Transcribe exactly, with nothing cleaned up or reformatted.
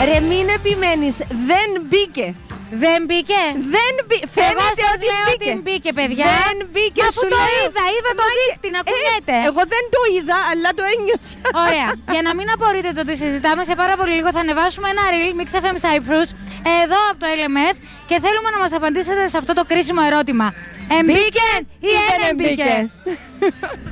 Ρε μην επιμένεις, δεν μπήκε. Δεν μπήκε. Δεν μπήκε. Εγώ σας λέω ότι μπήκε, παιδιά. Δεν μπήκε. Αφού το είδα, είδα το δίχτυ να κουνιέται. Ε, εγώ δεν το είδα, αλλά το ένιωσα. Ωραία. Για να μην απορείτε το ότι συζητάμε, σε πάρα πολύ λίγο θα ανεβάσουμε ένα reel Mix εφ εμ Cyprus εδώ από το ελ εμ εφ και θέλουμε να μας απαντήσετε σε αυτό το κρίσιμο ερώτημα. Εμπήκε ή δεν εμπήκε?